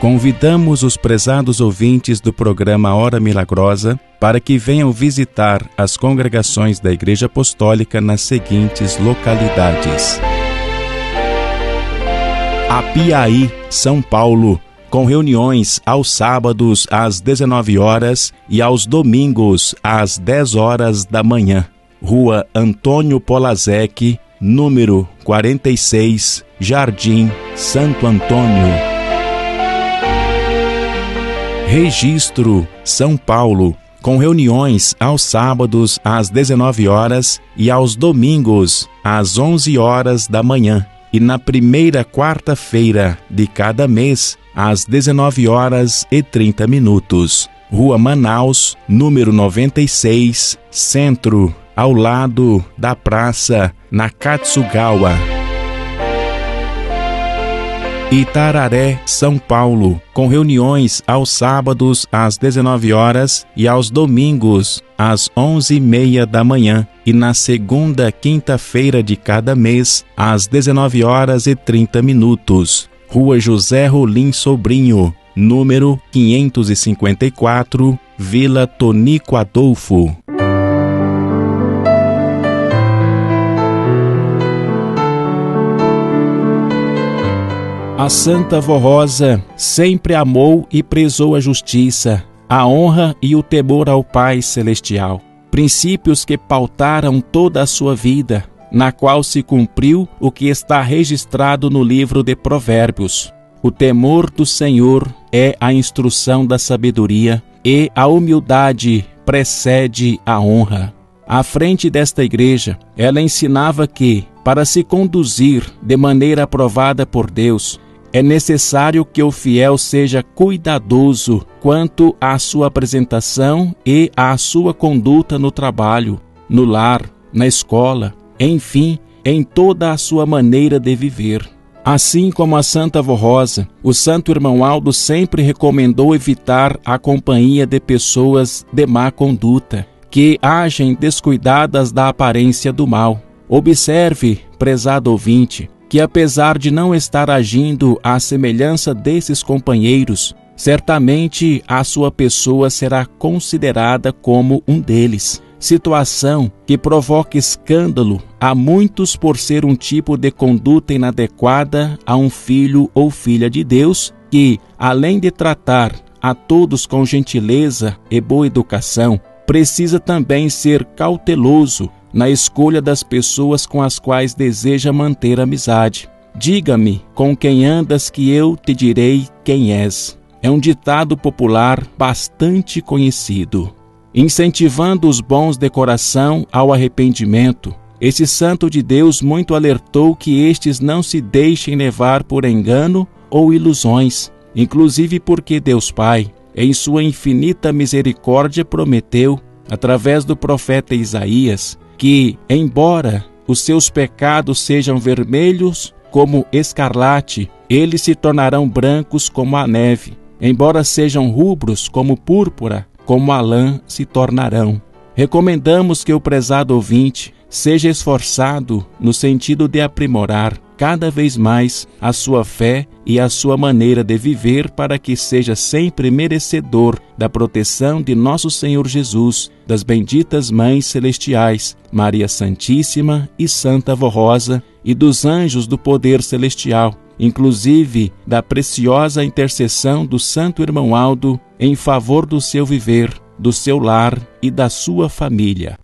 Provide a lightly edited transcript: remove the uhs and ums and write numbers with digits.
Convidamos os prezados ouvintes do programa Hora Milagrosa para que venham visitar as congregações da Igreja Apostólica nas seguintes localidades: Apiaí, São Paulo, com reuniões aos sábados às 19 horas e aos domingos às 10 horas da manhã. Rua Antônio Polazek, número 46, Jardim Santo Antônio. Registro, São Paulo, com reuniões aos sábados às 19 horas e aos domingos às 11 horas da manhã e na primeira quarta-feira de cada mês às 19 horas e 30 minutos. Rua Manaus, número 96, Centro, ao lado da praça Nakatsugawa. Itararé, São Paulo, com reuniões aos sábados às 19 horas e aos domingos às 11h30 da manhã e na segunda quinta-feira de cada mês às 19 horas e 30 minutos. Rua José Rolim Sobrinho, número 554, Vila Tonico Adolfo. A Santa Vó Rosa sempre amou e prezou a justiça, a honra e o temor ao Pai Celestial, princípios que pautaram toda a sua vida, na qual se cumpriu o que está registrado no livro de Provérbios. O temor do Senhor é a instrução da sabedoria e a humildade precede a honra. À frente desta igreja, ela ensinava que, para se conduzir de maneira aprovada por Deus, é necessário que o fiel seja cuidadoso quanto à sua apresentação e à sua conduta no trabalho, no lar, na escola, enfim, em toda a sua maneira de viver. Assim como a Santa Vó Rosa, o Santo Irmão Aldo sempre recomendou evitar a companhia de pessoas de má conduta, que agem descuidadas da aparência do mal. Observe, prezado ouvinte, que apesar de não estar agindo à semelhança desses companheiros, certamente a sua pessoa será considerada como um deles. Situação que provoca escândalo a muitos por ser um tipo de conduta inadequada a um filho ou filha de Deus que, além de tratar a todos com gentileza e boa educação, precisa também ser cauteloso na escolha das pessoas com as quais deseja manter amizade. Diga-me com quem andas que eu te direi quem és. É um ditado popular bastante conhecido. Incentivando os bons de coração ao arrependimento, esse santo de Deus muito alertou que estes não se deixem levar por engano ou ilusões, inclusive porque Deus Pai, em sua infinita misericórdia, prometeu, através do profeta Isaías, que, embora os seus pecados sejam vermelhos como escarlate, eles se tornarão brancos como a neve. Embora sejam rubros como púrpura, como a lã se tornarão. Recomendamos que o prezado ouvinte seja esforçado no sentido de aprimorar cada vez mais a sua fé e a sua maneira de viver para que seja sempre merecedor da proteção de nosso Senhor Jesus, das benditas Mães Celestiais, Maria Santíssima e Santa Vó Rosa, e dos anjos do poder celestial, inclusive da preciosa intercessão do Santo Irmão Aldo em favor do seu viver, do seu lar e da sua família.